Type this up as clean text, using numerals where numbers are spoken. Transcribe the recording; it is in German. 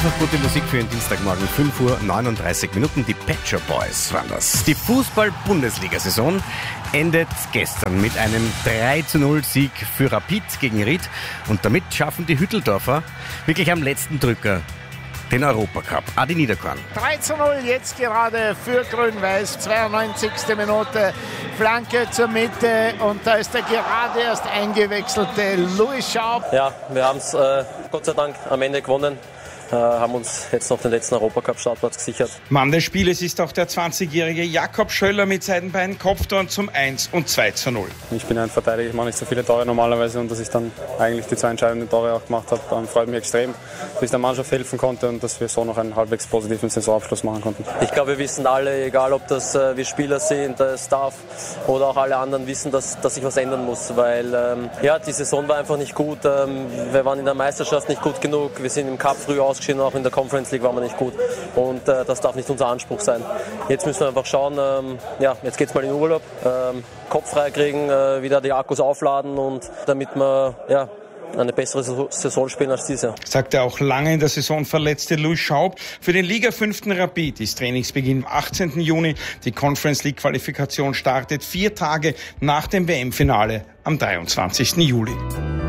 noch gute Musik für den Dienstagmorgen, 5:39 Uhr. Die Pet Shop Boys waren das. Die Fußball-Bundesliga-Saison endet gestern mit einem 3:0 Sieg für Rapid gegen Ried. Und damit schaffen die Hütteldorfer wirklich am letzten Drücker den Europacup. Adi Niederkorn. 3:0 jetzt gerade für Grün-Weiß. 92. Minute. Flanke zur Mitte und da ist der gerade erst eingewechselte Louis Schaub. Ja, wir haben es Gott sei Dank am Ende gewonnen. Haben uns jetzt noch den letzten Europacup-Startplatz gesichert. Mann des Spieles ist auch der 20-jährige Jakob Schöller mit seinen beiden Kopftoren zum 1 und 2:0. Ich bin ein Verteidiger, ich mache nicht so viele Tore normalerweise und dass ich dann eigentlich die 2 entscheidenden Tore auch gemacht habe, freut mich extrem, dass ich der Mannschaft helfen konnte und dass wir so noch einen halbwegs positiven Saisonabschluss machen konnten. Ich glaube, wir wissen alle, egal ob das wir Spieler sind, Staff oder auch alle anderen wissen, dass sich was ändern muss, weil die Saison war einfach nicht gut. Wir waren in der Meisterschaft nicht gut genug, wir sind im Cup früh ausgeschieden, auch in der Conference League waren wir nicht gut und das darf nicht unser Anspruch sein. Jetzt müssen wir einfach schauen, jetzt geht's mal in den Urlaub, Kopf frei kriegen, wieder die Akkus aufladen und damit wir eine bessere Saison spielen als diese. Sagt der auch lange in der Saison verletzte Louis Schaub. Für den Liga-5. Rapid ist Trainingsbeginn am 18. Juni. Die Conference League Qualifikation startet 4 Tage nach dem WM-Finale am 23. Juli.